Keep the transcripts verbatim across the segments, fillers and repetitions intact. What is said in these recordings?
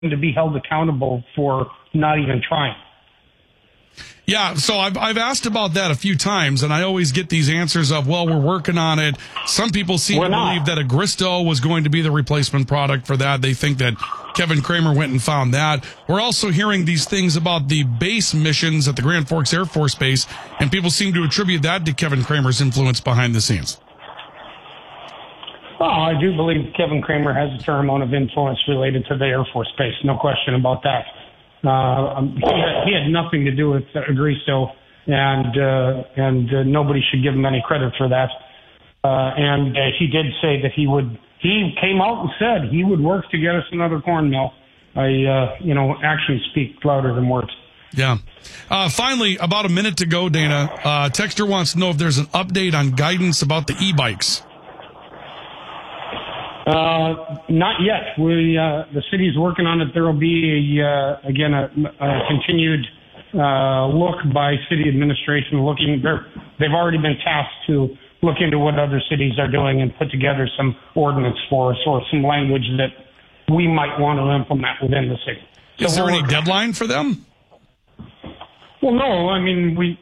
to be held accountable for not even trying. Yeah, so I've I've asked about that a few times, and I always get these answers of, well, we're working on it. Some people seem We're to not. believe that Agristo was going to be the replacement product for that. They think that Kevin Kramer went and found that. We're also hearing these things about the base missions at the Grand Forks Air Force Base, and people seem to attribute that to Kevin Kramer's influence behind the scenes. Well, I do believe Kevin Kramer has a fair amount of influence related to the Air Force Base, no question about that. Uh, he, had, he had nothing to do with Agristo, and uh, and uh, nobody should give him any credit for that. Uh, and uh, he did say that he would. He came out and said he would work to get us another corn mill. I, uh, you know, actions speak louder than words. Yeah. Uh, finally, about a minute to go, Dana. Uh, Texter wants to know if there's an update on guidance about the e-bikes. Uh, not yet. We, uh, the city's working on it. There will be, a, uh, again, a, a continued uh, look by city administration looking. They've already been tasked to look into what other cities are doing and put together some ordinance for us or some language that we might want to implement within the city. So Is there any working. deadline for them? Well, no. I mean, we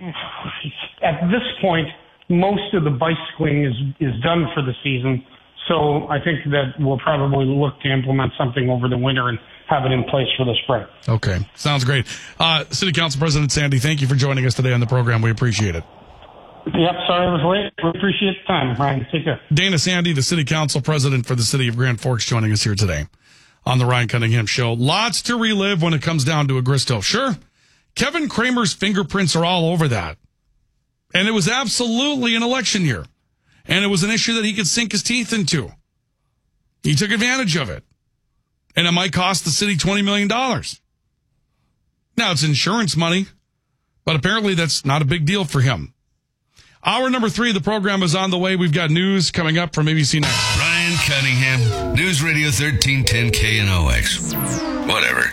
at this point, most of the bicycling is is done for the season. So I think that we'll probably look to implement something over the winter and have it in place for the spring. Okay. Sounds great. Uh, City Council President Sandy, thank you for joining us today on the program. We appreciate it. Yep, sorry I was late. We appreciate the time, Ryan. Take care. Dana Sandy, the City Council President for the City of Grand Forks, joining us here today on the Ryan Cunningham Show. Lots to relive when it comes down to Agristo. Sure, Kevin Kramer's fingerprints are all over that. And it was absolutely an election year. And it was an issue that he could sink his teeth into. He took advantage of it. And it might cost the city twenty million dollars. Now, it's insurance money, but apparently that's not a big deal for him. Hour number three of the program is on the way. We've got news coming up from A B C Next. Ryan Cunningham, News Radio thirteen ten K N O X. Whatever.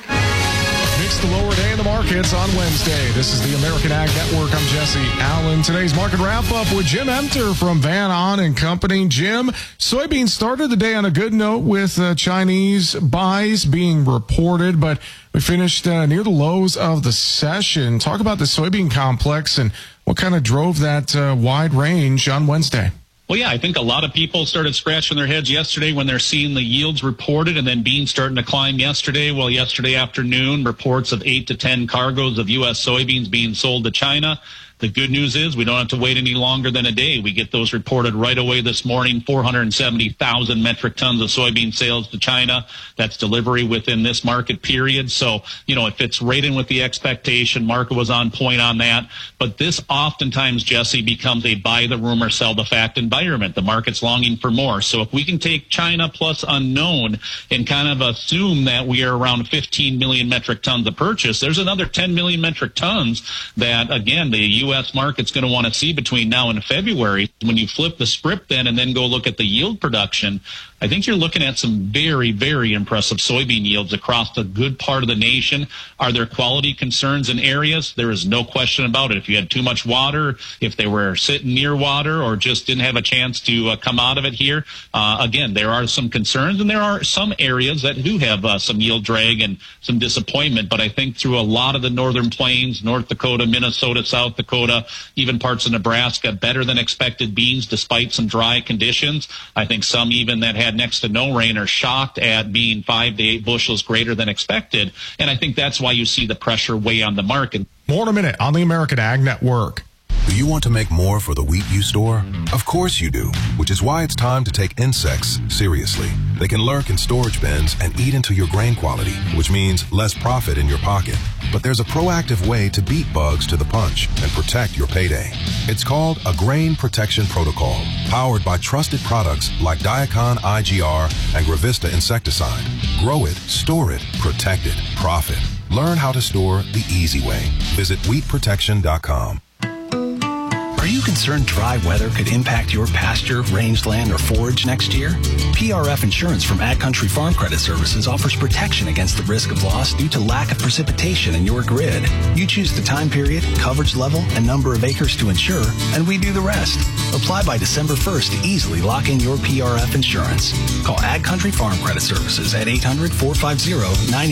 It's the lower day in the markets on Wednesday. This is the American Ag Network. I'm Jesse Allen. Today's market wrap-up with Jim Emter from Van On and Company. Jim, soybeans started the day on a good note with uh, Chinese buys being reported, but we finished uh, near the lows of the session. Talk about the soybean complex and what kind of drove that uh, wide range on Wednesday. Well, yeah, I think a lot of people started scratching their heads yesterday when they're seeing the yields reported and then beans starting to climb yesterday. Well, yesterday afternoon, reports of eight to ten cargoes of U S soybeans being sold to China. The good news is we don't have to wait any longer than a day. We get those reported right away this morning, four hundred seventy thousand metric tons of soybean sales to China. That's delivery within this market period. So, you know, it fits right in with the expectation. Market was on point on that. But this oftentimes, Jesse, becomes a buy the rumor, sell the fact environment. The market's longing for more. So if we can take China plus unknown and kind of assume that we are around fifteen million metric tons of purchase, there's another ten million metric tons that, again, the U S market's going to want to see between now and February. When you flip the script then and then go look at the yield production, I think you're looking at some very, very impressive soybean yields across a good part of the nation. Are there quality concerns in areas? There is no question about it. If you had too much water, if they were sitting near water or just didn't have a chance to uh, come out of it here, uh, again, there are some concerns, and there are some areas that do have uh, some yield drag and some disappointment. But I think through a lot of the northern plains, North Dakota, Minnesota, South Dakota, even parts of Nebraska, better than expected beans despite some dry conditions. I think some even that had next to no rain are shocked at being five to eight bushels greater than expected. And I think that's why you see the pressure weigh on the market. More in a minute on the American Ag Network. Do you want to make more for the wheat you store? Of course you do, which is why it's time to take insects seriously. They can lurk in storage bins and eat into your grain quality, which means less profit in your pocket. But there's a proactive way to beat bugs to the punch and protect your payday. It's called a Grain Protection Protocol, powered by trusted products like Diacon I G R and Gravista insecticide. Grow it, store it, protect it, profit. Learn how to store the easy way. Visit wheat protection dot com. Are you concerned dry weather could impact your pasture, rangeland, or forage next year? P R F Insurance from Ag Country Farm Credit Services offers protection against the risk of loss due to lack of precipitation in your grid. You choose the time period, coverage level, and number of acres to insure, and we do the rest. Apply by December first to easily lock in your P R F insurance. Call Ag Country Farm Credit Services at eight hundred, four five zero, nine